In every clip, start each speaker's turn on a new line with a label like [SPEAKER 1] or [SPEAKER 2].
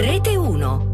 [SPEAKER 1] Rete 1.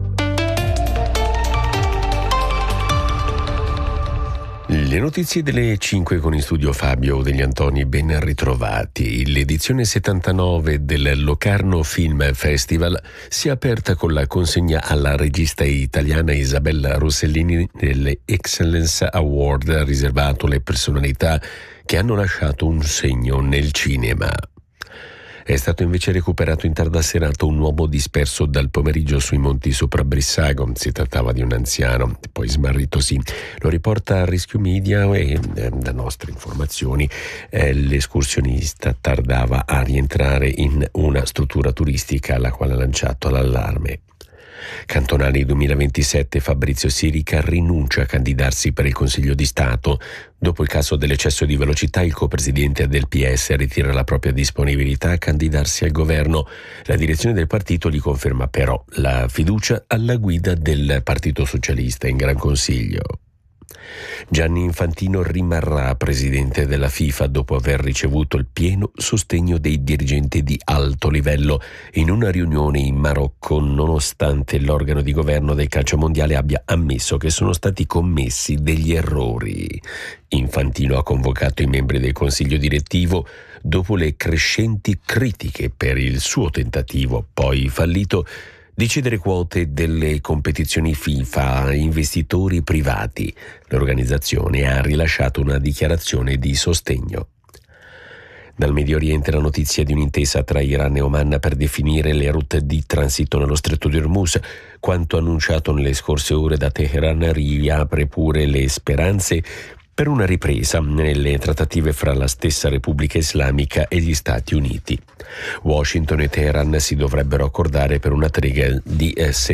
[SPEAKER 2] Le notizie delle 5 con in studio Fabio Degli Antoni, ben ritrovati. L'edizione 79 del Locarno Film Festival si è aperta con la consegna alla regista italiana Isabella Rossellini dell'Excellence Award riservato alle personalità che hanno lasciato un segno nel cinema. È stato invece recuperato in tarda serata un uomo disperso dal pomeriggio sui monti sopra Brissago. Si trattava di un anziano, poi smarritosi. Lo riporta Rescue Media e da nostre informazioni l'escursionista tardava a rientrare in una struttura turistica alla quale ha lanciato l'allarme. Cantonali 2027, Fabrizio Sirica rinuncia a candidarsi per il Consiglio di Stato. Dopo il caso dell'eccesso di velocità, il copresidente del PS ritira la propria disponibilità a candidarsi al governo. La direzione del partito gli conferma però la fiducia alla guida del Partito Socialista in Gran Consiglio. Gianni Infantino rimarrà presidente della FIFA dopo aver ricevuto il pieno sostegno dei dirigenti di alto livello in una riunione in Marocco, nonostante l'organo di governo del calcio mondiale abbia ammesso che sono stati commessi degli errori. Infantino ha convocato i membri del consiglio direttivo dopo le crescenti critiche per il suo tentativo, poi fallito, di cedere quote delle competizioni FIFA a investitori privati. L'organizzazione ha rilasciato una dichiarazione di sostegno. Dal Medio Oriente la notizia di un'intesa tra Iran e Oman per definire le rotte di transito nello stretto di Hormuz. Quanto annunciato nelle scorse ore da Teheran riapre pure le speranze per una ripresa nelle trattative fra la stessa Repubblica Islamica e gli Stati Uniti. Washington e Teheran si dovrebbero accordare per una tregua di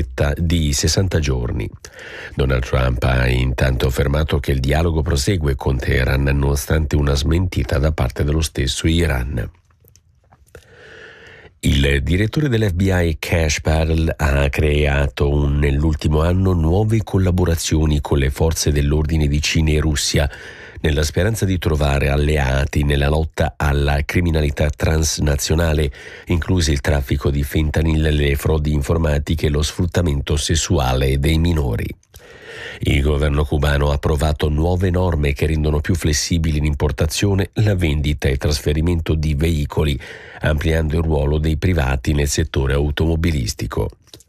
[SPEAKER 2] 60 giorni. Donald Trump ha intanto affermato che il dialogo prosegue con Teheran nonostante una smentita da parte dello stesso Iran. Il direttore dell'FBI Kash Patel ha creato nell'ultimo anno nuove collaborazioni con le forze dell'ordine di Cina e Russia, nella speranza di trovare alleati nella lotta alla criminalità transnazionale, inclusi il traffico di fentanyl, le frodi informatiche e lo sfruttamento sessuale dei minori. Il governo cubano ha approvato nuove norme che rendono più flessibili l'importazione, la vendita e il trasferimento di veicoli, ampliando il ruolo dei privati nel settore automobilistico.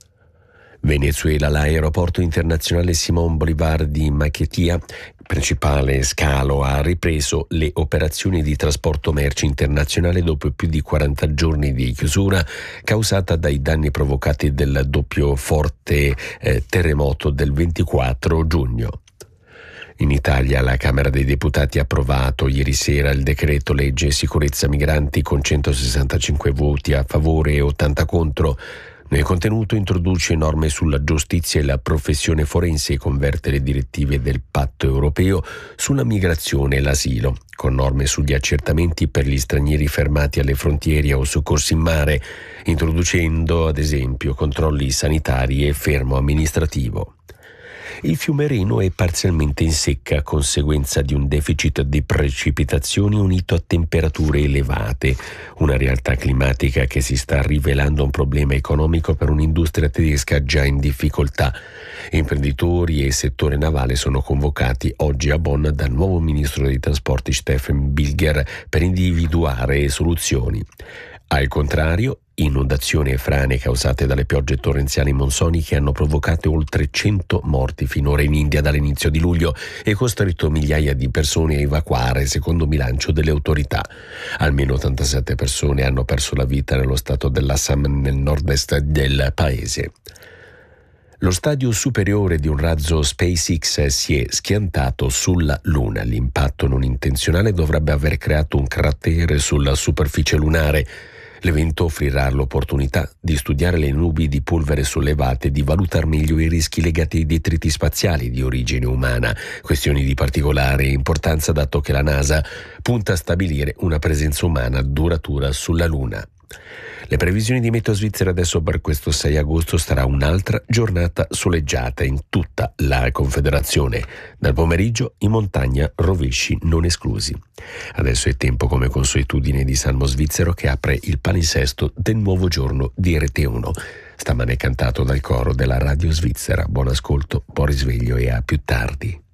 [SPEAKER 2] Venezuela, l'aeroporto internazionale Simón Bolívar di Maiquetía, principale scalo, ha ripreso le operazioni di trasporto merci internazionale dopo più di 40 giorni di chiusura causata dai danni provocati dal doppio forte terremoto del 24 giugno. In Italia la Camera dei Deputati ha approvato ieri sera il decreto legge sicurezza migranti con 165 voti a favore e 80 contro. Nel contenuto introduce norme sulla giustizia e la professione forense e converte le direttive del Patto europeo sulla migrazione e l'asilo, con norme sugli accertamenti per gli stranieri fermati alle frontiere o soccorsi in mare, introducendo ad esempio controlli sanitari e fermo amministrativo. Il fiume Reno è parzialmente in secca a conseguenza di un deficit di precipitazioni unito a temperature elevate, una realtà climatica che si sta rivelando un problema economico per un'industria tedesca già in difficoltà. Imprenditori e settore navale sono convocati oggi a Bonn dal nuovo ministro dei trasporti Stefan Bilger per individuare soluzioni. Al contrario, inondazioni e frane causate dalle piogge torrenziali monsoniche hanno provocato oltre 100 morti finora in India dall'inizio di luglio e costretto migliaia di persone a evacuare, secondo bilancio delle autorità. Almeno 87 persone hanno perso la vita nello stato dell'Assam nel nord-est del paese. Lo stadio superiore di un razzo SpaceX si è schiantato sulla Luna. L'impatto non intenzionale dovrebbe aver creato un cratere sulla superficie lunare. L'evento offrirà l'opportunità di studiare le nubi di polvere sollevate e di valutare meglio i rischi legati ai detriti spaziali di origine umana, questioni di particolare importanza dato che la NASA punta a stabilire una presenza umana duratura sulla Luna. Le previsioni di meteo svizzera adesso per questo 6 agosto sarà un'altra giornata soleggiata in tutta la Confederazione. Dal pomeriggio in montagna rovesci non esclusi. Adesso è tempo come consuetudine di Salmo Svizzero che apre il palinsesto del nuovo giorno di RT1. stamane cantato dal coro della radio svizzera. Buon ascolto, buon risveglio e a più tardi.